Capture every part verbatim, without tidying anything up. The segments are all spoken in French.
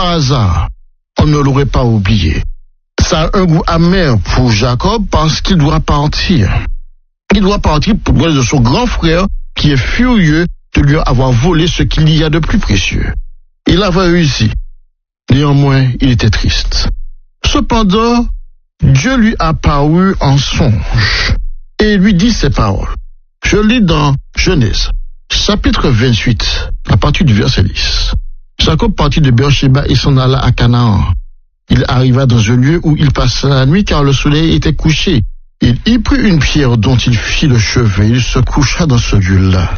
par hasard, on ne l'aurait pas oublié. Ça a un goût amer pour Jacob parce qu'il doit partir. Il doit partir pour le de son grand frère qui est furieux de lui avoir volé ce qu'il y a de plus précieux. Il avait réussi. Néanmoins, il était triste. Cependant, Dieu lui apparut en songe et lui dit ces paroles. Je lis dans Genèse, chapitre vingt-huit, à partir du verset dix. Jacob partit de Beersheba et s'en alla à Canaan. Il arriva dans un lieu où il passa la nuit car le soleil était couché. Il y prit une pierre dont il fit le chevet. Il se coucha dans ce lieu-là.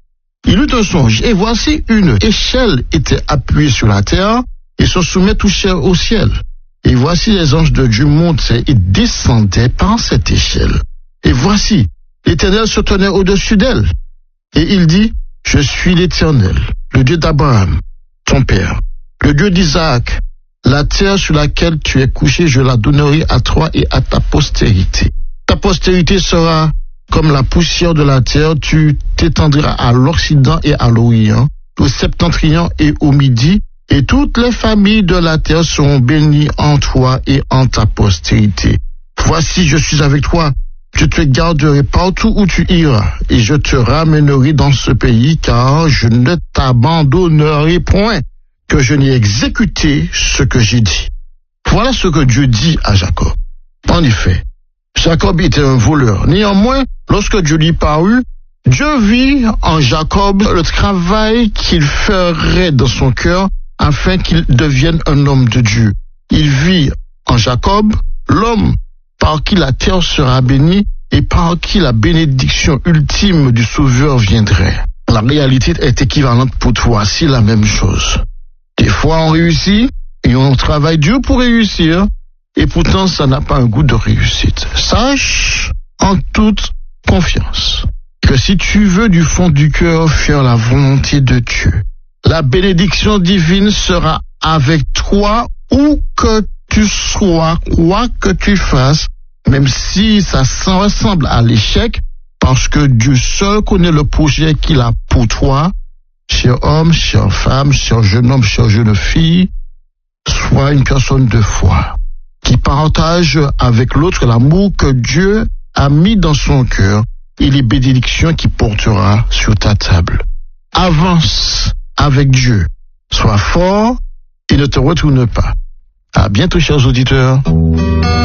Il eut un songe et voici une échelle était appuyée sur la terre et son sommet touchait au ciel. Et voici les anges de Dieu montaient et descendaient par cette échelle. Et voici, l'Éternel se tenait au-dessus d'elle. Et il dit, je suis l'Éternel, le Dieu d'Abraham, ton père, le Dieu d'Isaac. La terre sur laquelle tu es couché, je la donnerai à toi et à ta postérité. Ta postérité sera comme la poussière de la terre, tu t'étendras à l'Occident et à l'Orient, au septentrion et au Midi, et toutes les familles de la terre seront bénies en toi et en ta postérité. Voici, je suis avec toi, je te garderai partout où tu iras, et je te ramènerai dans ce pays, car je ne t'abandonnerai point, que je n'ai exécuté ce que j'ai dit. Voilà ce que Dieu dit à Jacob. En effet, Jacob était un voleur. Néanmoins, lorsque Dieu lui parut, Dieu vit en Jacob le travail qu'il ferait dans son cœur afin qu'il devienne un homme de Dieu. Il vit en Jacob l'homme par qui la terre sera bénie et par qui la bénédiction ultime du Sauveur viendrait. La réalité est équivalente pour toi, c'est la même chose. Des fois on réussit et on travaille dur pour réussir et pourtant ça n'a pas un goût de réussite. Sache en toute confiance que si tu veux du fond du cœur faire la volonté de Dieu, la bénédiction divine sera avec toi où que tu sois, quoi que tu fasses, même si ça ressemble à l'échec, parce que Dieu seul connaît le projet qu'il a pour toi. Cher homme, chère femme, cher jeune homme, chère jeune fille, sois une personne de foi qui partage avec l'autre l'amour que Dieu a mis dans son cœur et les bénédictions qu'il portera sur ta table. Avance avec Dieu, sois fort et ne te retourne pas. À bientôt, chers auditeurs.